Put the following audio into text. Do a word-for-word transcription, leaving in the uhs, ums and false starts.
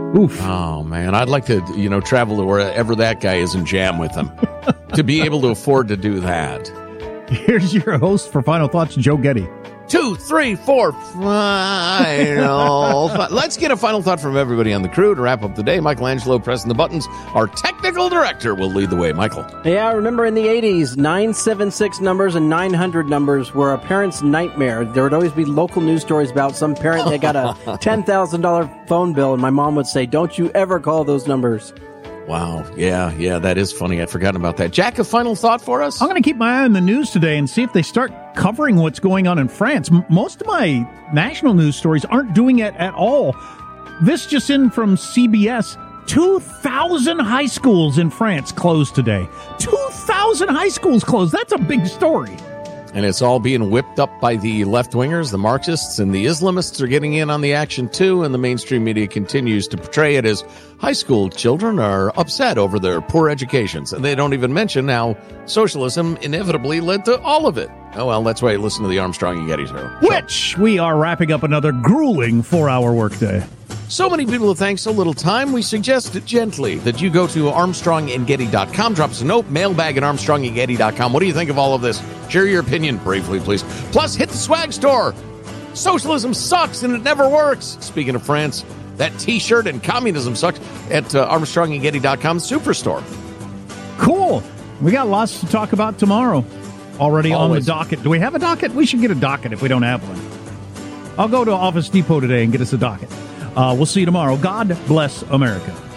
Oof. Oh, man. I'd like to, you know, travel to wherever that guy is and jam with him to be able to afford to do that. Here's your host for Final Thoughts, Joe Getty. Two, three, four, final. Let's get a final thought from everybody on the crew to wrap up the day. Michelangelo pressing the buttons. Our technical director will lead the way. Michael. Yeah, I remember in the eighties, nine seven six numbers and nine hundred numbers were a parent's nightmare. There would always be local news stories about some parent that got a ten thousand dollars phone bill, and my mom would say, don't you ever call those numbers. Wow. Yeah, yeah, that is funny. I'd forgotten about that. Jack, a final thought for us? I'm going to keep my eye on the news today and see if they start covering what's going on in France. M- most of my national news stories aren't doing it at all. This just in from C B S. two thousand high schools in France closed today. two thousand high schools closed. That's a big story. And it's all being whipped up by the left-wingers, the Marxists, and the Islamists are getting in on the action, too, and the mainstream media continues to portray it as high school children are upset over their poor educations, and they don't even mention how socialism inevitably led to all of it. Oh, well, that's why you listen to the Armstrong and Getty show. Which we are wrapping up another grueling four-hour workday. So many people have thanked so little time, we suggest gently that you go to armstrong and getty dot com, drop us a note, mailbag at armstrong and getty dot com. What do you think of all of this? Share your opinion briefly, please. Plus, hit the swag store. Socialism sucks and it never works. Speaking of France, that T-shirt and communism sucks at uh, armstrong and getty dot com superstore. Cool. We got lots to talk about tomorrow. Already Always. on the docket. Do we have a docket? We should get a docket if we don't have one. I'll go to Office Depot today and get us a docket. Uh, we'll see you tomorrow. God bless America.